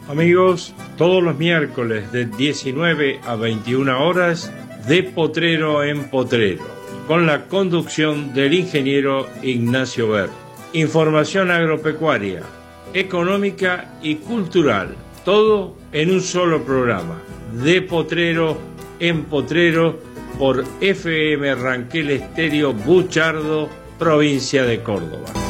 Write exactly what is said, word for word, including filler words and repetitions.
Amigos, todos los miércoles de diecinueve a veintiuna horas, De Potrero en Potrero, con la conducción del ingeniero Ignacio Ver. Información agropecuaria, económica y cultural, todo en un solo programa. De Potrero en Potrero por F M Ranquel Estéreo Buchardo, provincia de Córdoba.